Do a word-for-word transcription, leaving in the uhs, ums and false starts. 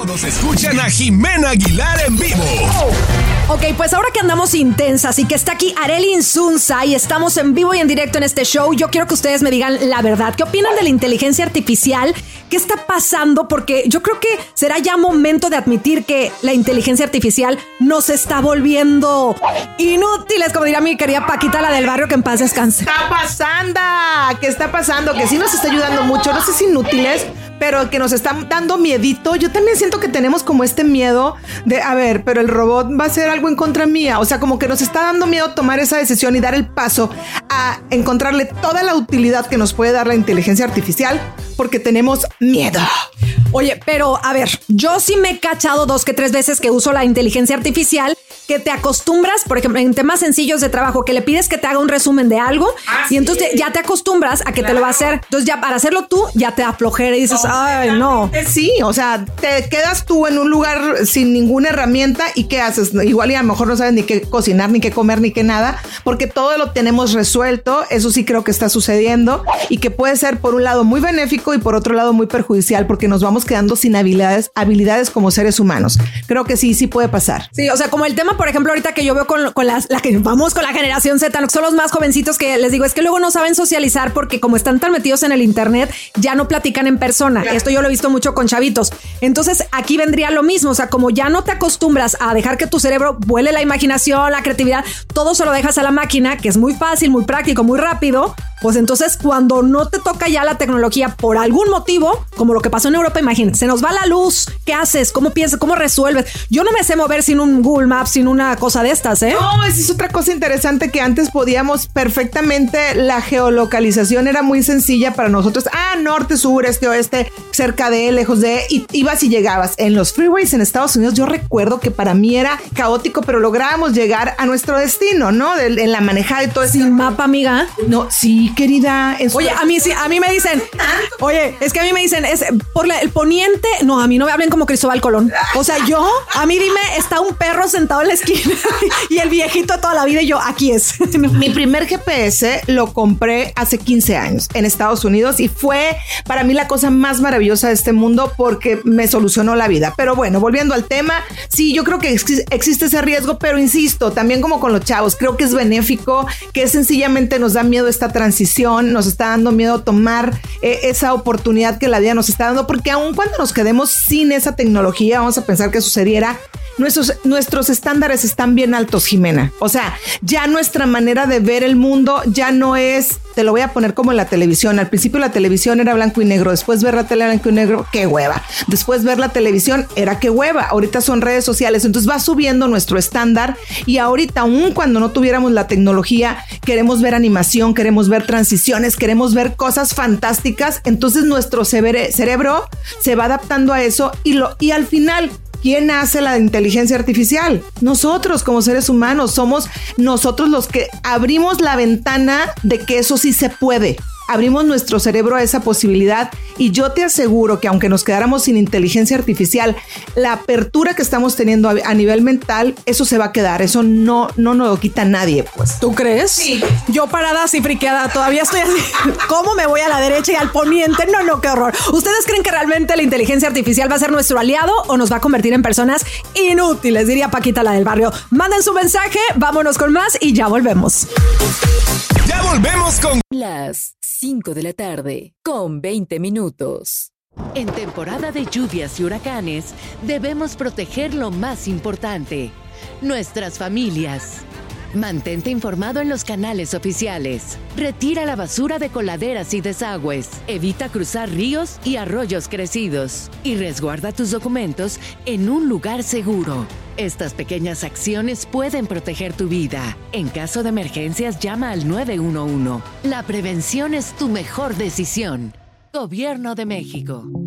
Todos escuchan a Jimena Aguilar en vivo. Ok, pues ahora que andamos intensas y que está aquí Arely Insunza y estamos en vivo y en directo en este show, yo quiero que ustedes me digan la verdad. ¿Qué opinan de la inteligencia artificial? ¿Qué está pasando? Porque yo creo que será ya momento de admitir que la inteligencia artificial nos está volviendo inútiles, como diría mi querida Paquita, la del barrio, que en paz descanse. ¿Qué está pasando? ¿Qué está pasando? Que sí nos está ayudando mucho, no sé si inútiles, pero que nos están dando miedito. Yo también siento que tenemos como este miedo de, a ver, pero el robot va a hacer algo en contra mía. O sea, como que nos está dando miedo tomar esa decisión y dar el paso a encontrarle toda la utilidad que nos puede dar la inteligencia artificial, porque tenemos miedo. Oye, pero a ver, yo sí me he cachado dos que tres veces que uso la inteligencia artificial, que te acostumbras, por ejemplo, en temas sencillos de trabajo, que le pides que te haga un resumen de algo ah, y sí. entonces ya te acostumbras a que claro. te lo va a hacer. Entonces ya para hacerlo tú, ya te da flojera y dices, no, ay, no. Sí, o sea, te quedas tú en un lugar sin ninguna herramienta y ¿qué haces? Igual y a lo mejor no sabes ni qué cocinar, ni qué comer, ni qué nada, porque todo lo tenemos resuelto. Eso sí creo que está sucediendo y que puede ser por un lado muy benéfico y por otro lado muy perjudicial, porque nos vamos quedando sin habilidades, habilidades como seres humanos. Creo que sí, sí puede pasar. Sí, o sea, como el tema, por ejemplo, ahorita que yo veo con, con las, la que vamos con la generación Z, que son los más jovencitos, que les digo, es que luego no saben socializar porque como están tan metidos en el internet, ya no platican en persona. Claro. Esto yo lo he visto mucho con chavitos. Entonces aquí vendría lo mismo. O sea, como ya no te acostumbras a dejar que tu cerebro vuele la imaginación, la creatividad, todo se lo dejas a la máquina, que es muy fácil, muy práctico, muy rápido. Pues entonces cuando no te toca ya la tecnología por algún motivo, como lo que pasó en Europa, imagínate, se nos va la luz. ¿Qué haces? ¿Cómo piensas? ¿Cómo resuelves? Yo no me sé mover sin un Google Maps, sin una cosa de estas, ¿eh? No, esa es otra cosa interesante, que antes podíamos perfectamente, la geolocalización era muy sencilla para nosotros. Ah, norte, sur, este, oeste, cerca de, lejos de, y ibas y llegabas. En los freeways en Estados Unidos, yo recuerdo que para mí era caótico, pero lográbamos llegar a nuestro destino, ¿no? De, en la manejada y todo eso. Sin mapa, amiga. No, sí, querida. Oye, a mí sí, a mí me dicen, oye, es que a mí me dicen, es por la, el poniente, no, a mí no me hablen como Cristóbal Colón. O sea, yo, a mí dime, está un perro sentado en la esquina y el viejito toda la vida y yo, aquí es. Mi primer G P S lo compré hace quince años en Estados Unidos y fue para mí la cosa más maravillosa de este mundo porque me solucionó la vida. Pero bueno, volviendo al tema, sí, yo creo que ex- existe ese riesgo, pero insisto, también como con los chavos, creo que es benéfico, que sencillamente nos da miedo esta transición, nos está dando miedo tomar eh, esa oportunidad que la vida nos está dando, porque aun cuando nos quedemos sin esa tecnología, vamos a pensar que sucediera, nuestros, nuestros estándares están bien altos, Jimena. O sea, ya nuestra manera de ver el mundo ya no es, te lo voy a poner como en la televisión. Al principio la televisión era blanco y negro, después ver la tele blanco y negro, qué hueva. Después ver la televisión era qué hueva. Ahorita son redes sociales, entonces va subiendo nuestro estándar y ahorita, aun cuando no tuviéramos la tecnología, queremos ver animación, queremos ver transiciones, queremos ver cosas fantásticas. Entonces nuestro cere- cerebro se va adaptando a eso y, lo, y al final, ¿quién hace la inteligencia artificial? Nosotros como seres humanos, somos nosotros los que abrimos la ventana de que eso sí se puede. Abrimos nuestro cerebro a esa posibilidad y yo te aseguro que aunque nos quedáramos sin inteligencia artificial, la apertura que estamos teniendo a, a nivel mental, eso se va a quedar, eso no, no nos lo quita nadie, pues. ¿Tú crees? Sí. Yo parada así friqueada, todavía estoy así. ¿Cómo me voy a la derecha y al poniente? No, no, qué horror. ¿Ustedes creen que realmente la inteligencia artificial va a ser nuestro aliado o nos va a convertir en personas inútiles? Diría Paquita, la del barrio. Manden su mensaje, vámonos con más y ya volvemos. Ya volvemos con las cinco de la tarde, con veinte minutos. En temporada de lluvias y huracanes, debemos proteger lo más importante, nuestras familias. Mantente informado en los canales oficiales. Retira la basura de coladeras y desagües. Evita cruzar ríos y arroyos crecidos. Y resguarda tus documentos en un lugar seguro. Estas pequeñas acciones pueden proteger tu vida. En caso de emergencias, llama al nueve uno uno. La prevención es tu mejor decisión. Gobierno de México.